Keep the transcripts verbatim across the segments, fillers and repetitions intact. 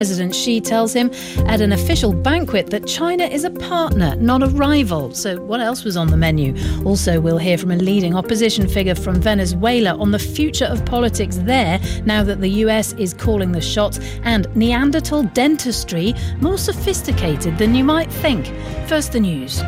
President Xi tells him at an official banquet that China is a partner, not a rival. So what else was on the menu? Also, we'll hear from a leading opposition figure from Venezuela on the future of politics there, now that the U S is calling the shots, and Neanderthal dentistry, more sophisticated than you might think. First, the news.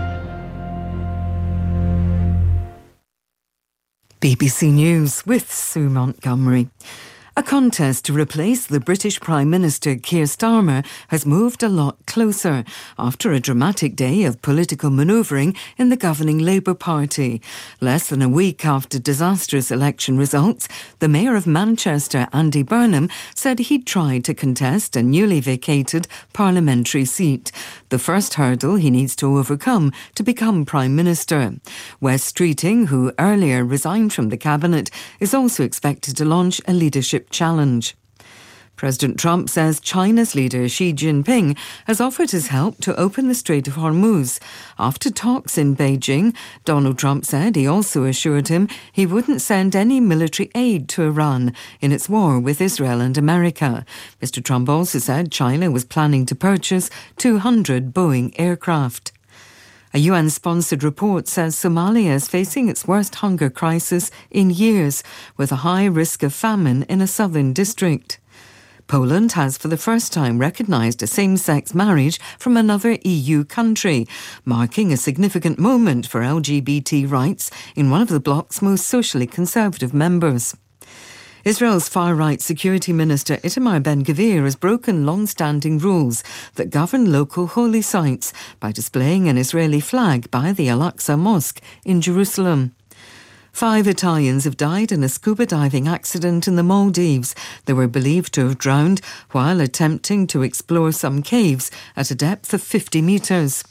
B B C News with Sue Montgomery. A contest to replace the British Prime Minister Keir Starmer has moved a lot closer after a dramatic day of political manoeuvring in the governing Labour Party. Less than a week after disastrous election results, the Mayor of Manchester, Andy Burnham, said he'd tried to contest a newly vacated parliamentary seat, the first hurdle he needs to overcome to become Prime Minister. Wes Streeting, who earlier resigned from the cabinet, is also expected to launch a leadership challenge. President Trump says China's leader Xi Jinping has offered his help to open the Strait of Hormuz. After talks in Beijing, Donald Trump said he also assured him he wouldn't send any military aid to Iran in its war with Israel and America. Mister Trump also said China was planning to purchase two hundred Boeing aircraft. A U N-sponsored report says Somalia is facing its worst hunger crisis in years, with a high risk of famine in a southern district. Poland has for the first time recognised a same-sex marriage from another E U country, marking a significant moment for L G B T rights in one of the bloc's most socially conservative members. Israel's far-right security minister Itamar Ben-Gvir has broken long-standing rules that govern local holy sites by displaying an Israeli flag by the Al-Aqsa Mosque in Jerusalem. Five Italians have died in a scuba diving accident in the Maldives. They were believed to have drowned while attempting to explore some caves at a depth of fifty metres.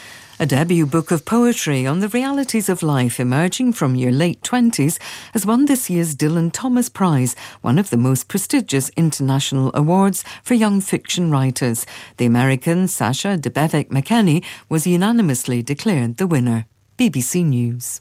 A debut book of poetry on the realities of life emerging from your late twenties has won this year's Dylan Thomas Prize, one of the most prestigious international awards for young fiction writers. The American Sasha Debevec McKenney was unanimously declared the winner. B B C News.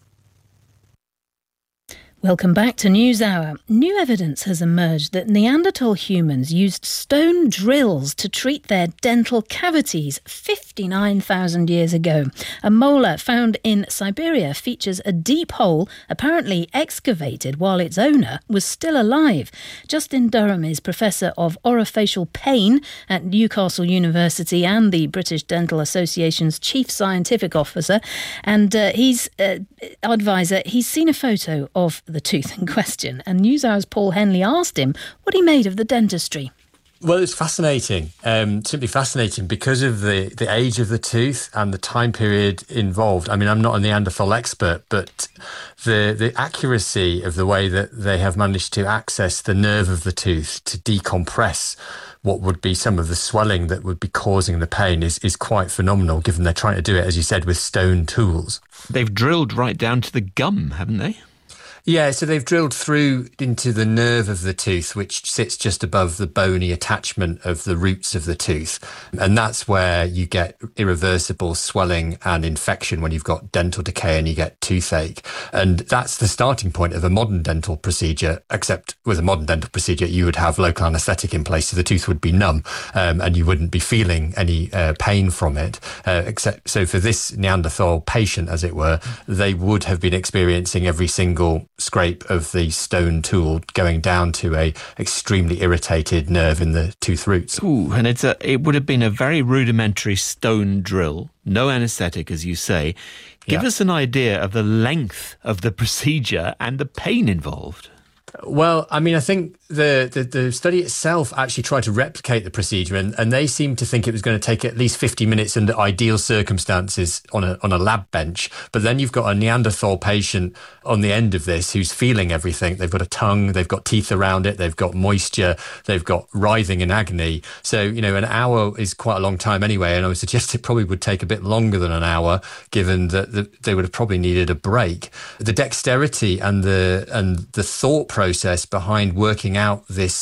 Welcome back to NewsHour. New evidence has emerged that Neanderthal humans used stone drills to treat their dental cavities fifty-nine thousand years ago. A molar found in Siberia features a deep hole apparently excavated while its owner was still alive. Justin Durham is Professor of Orofacial Pain at Newcastle University and the British Dental Association's Chief Scientific Officer, and uh, he's uh, advisor. He's seen a photo of the tooth in question, and NewsHour's Paul Henley asked him what he made of the dentistry. Well, it's fascinating, um, simply fascinating because of the, the age of the tooth and the time period involved. I mean, I'm not a Neanderthal expert, but the the accuracy of the way that they have managed to access the nerve of the tooth to decompress what would be some of the swelling that would be causing the pain is, is quite phenomenal, given they're trying to do it, as you said, with stone tools. They've drilled right down to the gum, haven't they? Yeah, so they've drilled through into the nerve of the tooth, which sits just above the bony attachment of the roots of the tooth. And that's where you get irreversible swelling and infection when you've got dental decay and you get toothache. And that's the starting point of a modern dental procedure, except with a modern dental procedure, you would have local anaesthetic in place, so the tooth would be numb um, and you wouldn't be feeling any uh, pain from it. Uh, except so for this Neanderthal patient, as it were, they would have been experiencing every single scrape of the stone tool going down to a extremely irritated nerve in the tooth roots. Ooh, and it's a, it would have been a very rudimentary stone drill, no anaesthetic, as you say. Give yeah. us an idea of the length of the procedure and the pain involved. Well, I mean, I think the, the, the study itself actually tried to replicate the procedure, and, and they seemed to think it was going to take at least fifty minutes under ideal circumstances on a on a lab bench. But then you've got a Neanderthal patient on the end of this who's feeling everything. They've got a tongue, they've got teeth around it, they've got moisture, they've got writhing in agony. So, you know, an hour is quite a long time anyway, and I would suggest it probably would take a bit longer than an hour, given that the, they would have probably needed a break. The dexterity and the and the thought process process behind working out this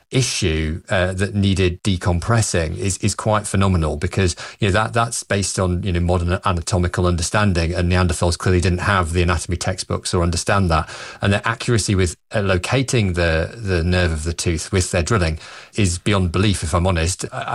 issue uh, that needed decompressing is is quite phenomenal, because you know that that's based on you know modern anatomical understanding, and Neanderthals clearly didn't have the anatomy textbooks or understand that, and their accuracy with uh, locating the the nerve of the tooth with their drilling is beyond belief, if I'm honest.